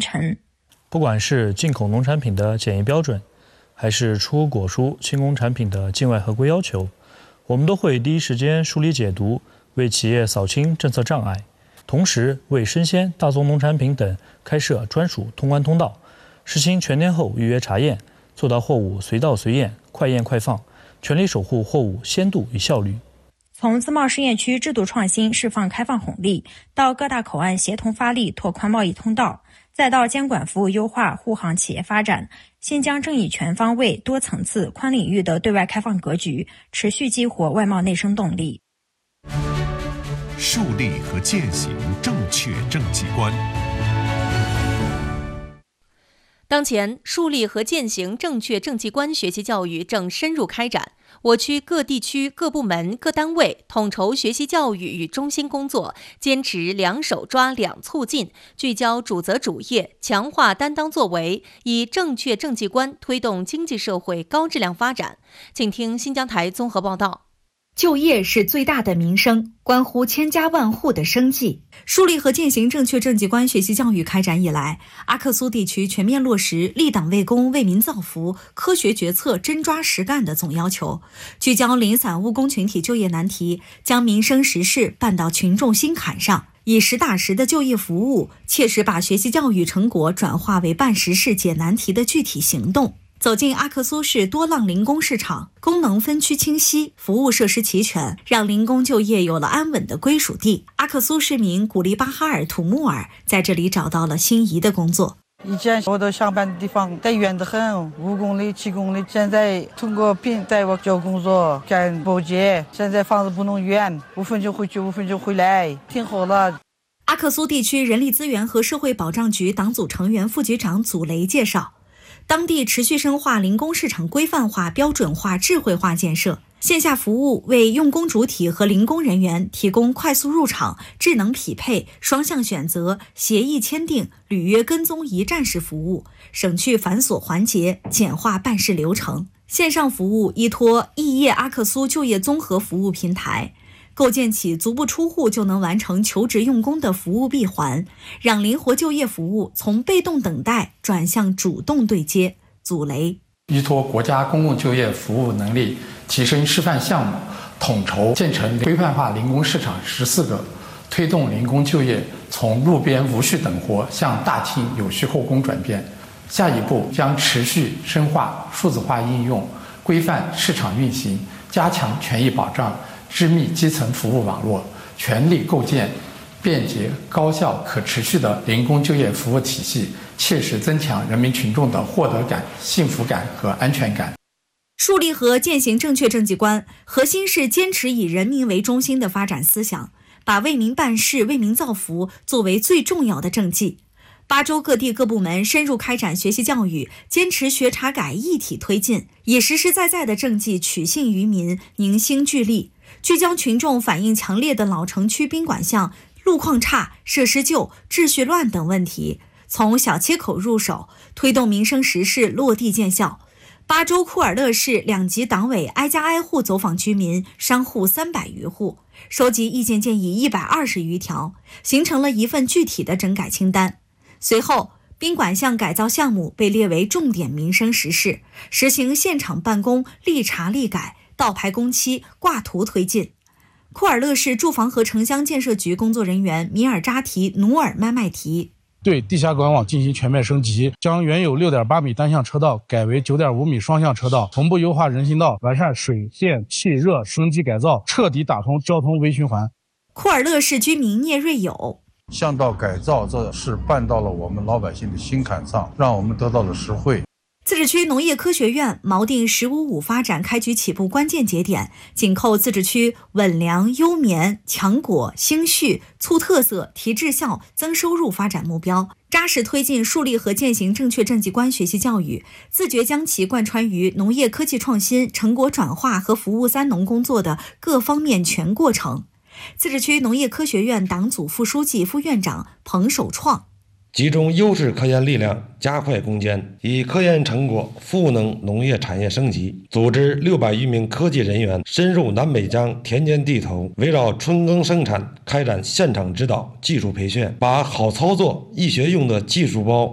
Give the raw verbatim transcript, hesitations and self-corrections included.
程。 不管是进口农产品的检疫标准，还是出果蔬、轻工产品的境外合规要求，我们都会第一时间梳理解读，为企业扫清政策障碍，同时为生鲜、大宗农产品等开设专属通关通道，实行全天候预约查验，做到货物随到随验、快验快放，全力守护货物鲜度与效率。 从自贸试验区制度创新释放开放红利，到各大口岸协同发力拓宽贸易通道，再到监管服务优化护航企业发展，新疆正以全方位、多层次、宽领域的对外开放格局，持续激活外贸内生动力。 树立和践行正确政绩观。 当前，树立和践行正确政绩观学习教育正深入开展。我区各地区各部门各单位统筹学习教育与中心工作，坚持两手抓两促进，聚焦主责主业，强化担当作为，以正确政绩观推动经济社会高质量发展。请听新疆台综合报道。 就业是最大的民生，关乎千家万户的生计。树立和践行正确政绩观学习教育开展以来，阿克苏地区全面落实立党为公、为民造福、科学决策、真抓实干的总要求，聚焦零散务工群体就业难题，将民生实事办到群众心坎上，以实打实的就业服务，切实把学习教育成果转化为办实事、解难题的具体行动。走进阿克苏市多浪零工市场，功能分区清晰，服务设施齐全，让零工就业有了安稳的归属地。阿克苏市民古力巴哈尔土木尔在这里找到了心仪的工作。 以前我的上班的地方太远得很，五公里、七公里。现在通过聘带我找工作，干保洁。现在房子不能远，五分钟回去，五分钟回来，挺好了。 阿克苏地区人力资源和社会保障局党组成员副局长祖雷介绍，当地持续深化零工市场规范化、标准化、智慧化建设，线下服务为用工主体和零工人员提供快速入场、智能匹配、双向选择、协议签订、履约跟踪一站式服务，省去繁琐环节，简化办事流程。线上服务依托异业阿克苏就业综合服务平台，构建起足不出户就能完成求职用工的服务闭环，让灵活就业服务从被动等待转向主动对接。祖雷依托国家公共就业服务能力提升示范项目，统筹建成规范化零工市场十四个，推动零工就业从路边无序等活向大厅有序后工转变。下一步将持续深化数字化应用，规范市场运行，加强权益保障，织密基层服务网络，全力构建便捷、高效、可持续的零工就业服务体系，切实增强人民群众的获得感、幸福感和安全感。 树立和践行正确政绩观，核心是坚持以人民为中心的发展思想，把为民办事、为民造福作为最重要的政绩。巴州各地各部门深入开展学习教育，坚持学查改一体推进，以实实在在的政绩取信于民，凝心聚力，聚焦群众反映强烈的老城区宾馆巷路况差、设施旧、秩序乱等问题，从小切口入手，推动民生实事落地见效。巴州库尔勒市两级党委挨家挨户走访居民、商户三百余户，收集意见建议一百二十余条，形成了一份具体的整改清单。随后，宾馆巷改造项目被列为重点民生实事，实行现场办公、立查立改、倒排工期、挂图推进。库尔勒市住房和城乡建设局工作人员米尔扎提努尔麦麦提对地下管网进行全面升级，将原有 六点八米单向车道改为 九点五米双向车道，同步优化人行道，完善水电气热升级改造，彻底打通交通微循环。 库尔勒市居民聂瑞友， 巷道改造这事办到了我们老百姓的心坎上，让我们得到了实惠。 自治区农业科学院锚定“十五五”发展开局起步关键节点，紧扣自治区稳粮、优棉、强果、兴蓄、促特色、提质效、增收入发展目标，扎实推进树立和践行正确政绩观学习教育，自觉将其贯穿于农业科技创新、成果转化和服务三农工作的各方面全过程。自治区农业科学院党组副书记、副院长彭守创， 集中优势科研力量，加快攻坚，以科研成果赋能农业产业升级。组织六百余名科技人员深入南北疆田间地头，围绕春耕生产开展现场指导、技术培训，把好操作、易学用的技术包